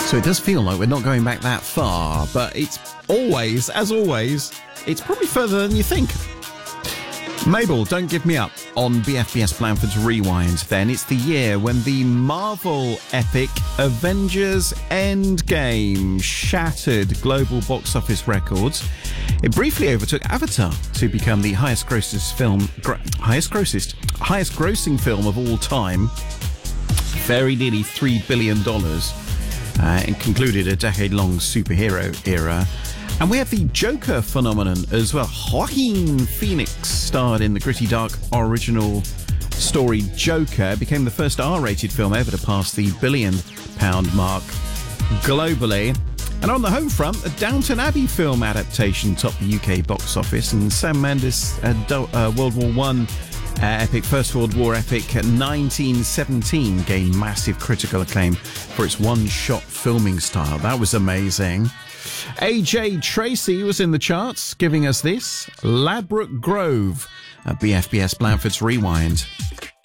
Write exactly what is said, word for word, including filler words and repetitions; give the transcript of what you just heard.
So it does feel like we're not going back that far, but it's always, as always, it's probably further than you think. Mabel, Don't Give Me Up on B F B S Blandford's Rewind. Then it's the year when the Marvel epic Avengers Endgame shattered global box office records. It briefly overtook Avatar to become the highest grossest film, gr- highest grossest, highest grossing film of all time. Very nearly three billion dollars. Uh, and concluded a decade-long superhero era. And we have the Joker phenomenon as well. Joaquin Phoenix starred in the gritty, dark, original story Joker. Became the first R-rated film ever to pass the billion-pound mark globally. And on the home front, the Downton Abbey film adaptation topped the U K box office. And Sam Mendes' uh, Do- uh, World War One Uh, epic First World War epic nineteen seventeen gained massive critical acclaim for its one-shot filming style. That was amazing. A J Tracy was in the charts, giving us this, Ladbroke Grove at B F B S Blandford's Rewind.